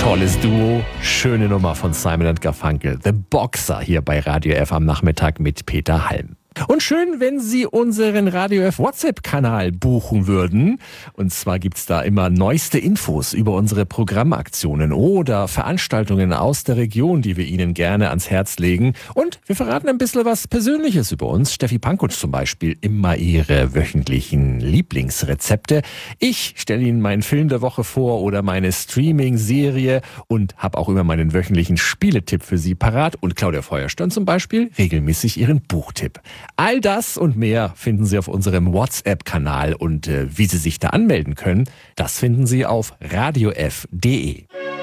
Tolles Duo, schöne Nummer von Simon & Garfunkel. The Boxer hier bei Radio F am Nachmittag mit Peter Halm. Und schön, wenn Sie unseren Radio F WhatsApp-Kanal buchen würden. Und zwar gibt's da immer neueste Infos über unsere Programmaktionen oder Veranstaltungen aus der Region, die wir Ihnen gerne ans Herz legen. Und wir verraten ein bisschen was Persönliches über uns. Steffi Pankutsch zum Beispiel, immer ihre wöchentlichen Lieblingsrezepte. Ich stelle Ihnen meinen Film der Woche vor oder meine Streaming-Serie und habe auch immer meinen wöchentlichen Spieletipp für Sie parat. Und Claudia Feuerstein zum Beispiel regelmäßig ihren Buchtipp. All das und mehr finden Sie auf unserem WhatsApp-Kanal und wie Sie sich da anmelden können, das finden Sie auf radiof.de.